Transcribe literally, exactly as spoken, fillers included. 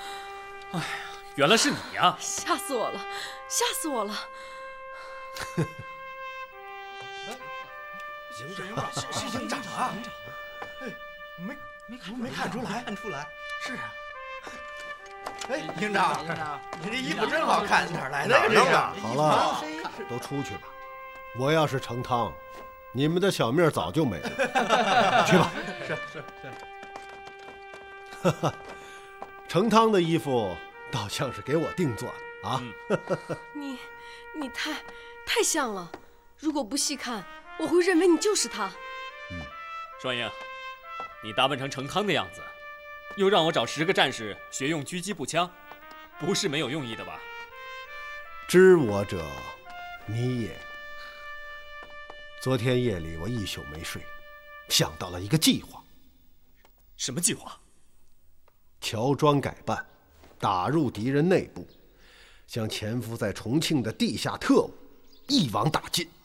哎呀，原来是你呀！ 吓死我了，吓死我了！ 营长，是是营长啊！哎，没没看没看出来， 看出来， 是啊。哎，营长，你这衣服真好看，哪儿来的？这个好了，都出去吧。我要是成汤，你们的小命早就没了。去吧。 是是是。哈哈，成汤的衣服倒像是给我定做的啊。 你你太太像了，如果不细看，我会认为你就是他。 嗯，双英，你打扮成成汤的样子，又让我找十个战士学用狙击步枪，不是没有用意的吧？ 知我者，你也。昨天夜里我一宿没睡，想到了一个计划。 什么计划？ 乔装改扮，打入敌人内部，将潜伏在重庆的地下特务一网打尽。